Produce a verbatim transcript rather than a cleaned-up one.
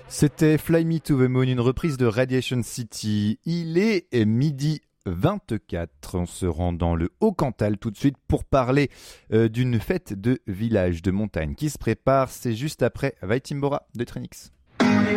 C'était Fly Me to the Moon, une reprise de Radiation City. Il est midi vingt-quatre. On se rend dans le Haut-Cantal tout de suite pour parler euh, d'une fête de village de montagne qui se prépare. C'est juste après Vaitimbora de Trinix.